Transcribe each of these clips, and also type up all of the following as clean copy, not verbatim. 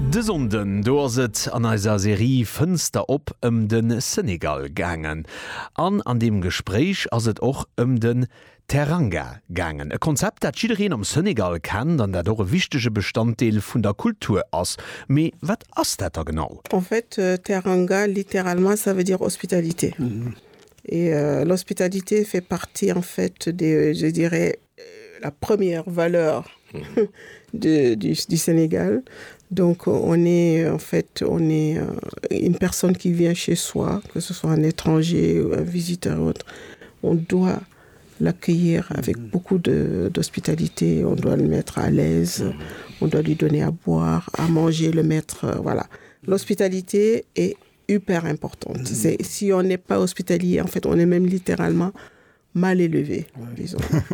De Sonden doset an eiser Serie Fënster op den Senegal gangen. An dem Gespräch ass et och den Teranga gangen. E Konzept, dat Schiedereen am Senegal kennt, an der doch e wichtege Bestandteil vun der Kultur ass. Me wat ass dat genau? En fait, Teranga, littéralement, ça veut dire hospitalité. Et l'hospitalité fait partie, en fait, je dirais, la première valeur du Sénégal. Donc, on est une personne qui vient chez soi, que ce soit un étranger ou un visiteur ou autre. On doit l'accueillir avec beaucoup d'hospitalité, on doit le mettre à l'aise, on doit lui donner à boire, à manger, le mettre, voilà. L'hospitalité est hyper importante. Si on n'est pas hospitalier, en fait, on est même littéralement mal élevé, disons.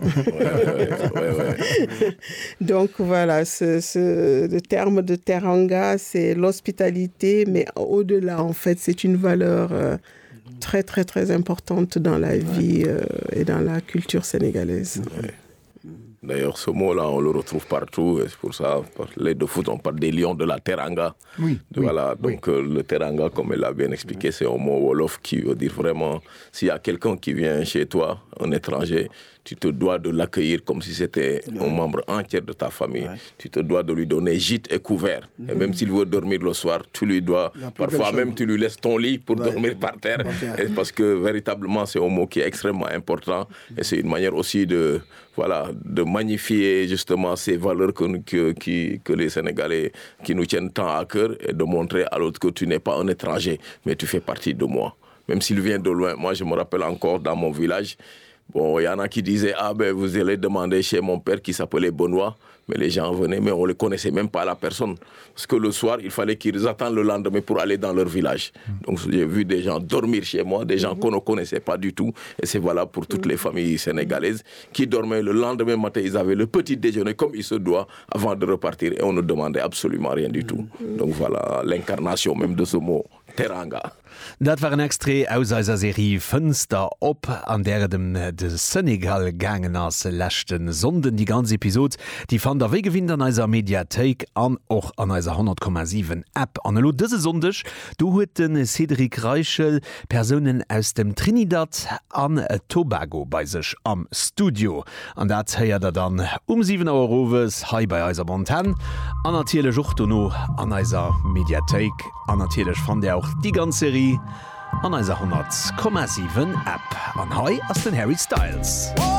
Donc voilà, le terme de Teranga, c'est l'hospitalité, mais au-delà, en fait, c'est une valeur très, très, très importante dans la vie et dans la culture sénégalaise. D'ailleurs, ce mot-là, on le retrouve partout. Et c'est pour ça, les de foot, on parle des lions de la Teranga. Oui. Voilà. Donc, le Teranga, comme elle l'a bien expliqué, c'est un mot wolof qui veut dire vraiment, s'il y a quelqu'un qui vient chez toi, un étranger, tu te dois de l'accueillir comme si c'était un membre entier de ta famille. Tu te dois de lui donner gîte et couvert. Et même s'il veut dormir le soir, tu lui dois, parfois même tu lui laisses ton lit pour dormir par terre. Et parce que véritablement, c'est un mot qui est extrêmement important. Et c'est une manière aussi de magnifier justement ces valeurs que les Sénégalais qui nous tiennent tant à cœur et de montrer à l'autre que tu n'es pas un étranger, mais tu fais partie de moi. Même s'il vient de loin. Moi, je me rappelle encore dans mon village, bon, il y en a qui disaient, vous allez demander chez mon père qui s'appelait Benoît, mais les gens venaient, mais on ne les connaissait même pas la personne. Parce que le soir, il fallait qu'ils attendent le lendemain pour aller dans leur village. Donc j'ai vu des gens dormir chez moi, des gens qu'on ne connaissait pas du tout. Et c'est valable pour toutes les familles sénégalaises qui dormaient le lendemain matin. Ils avaient le petit déjeuner comme il se doit avant de repartir. Et on ne demandait absolument rien du tout. Donc voilà l'incarnation même de ce mot, Teranga. Dat war een Extré aus eiser Serie Fënster op, an der dem de Senegal gangen ass lächten Sonden die ganze Episode, die fan der Wegewinn an eiser Mediathek an och an eiser 100,7 App. An lo dëse sondech, du huet den Cédric Reichel Personen aus dem Trinidad an Tobago bei sech am Studio. An dat heier er dann 7 Rowes hei bei eiser Montan, an ertiele Jochtono an eiser Mediathek, an ertielech fan der auch die ganze Serie an eiser 100,7 App. An hei ass den Harry Styles.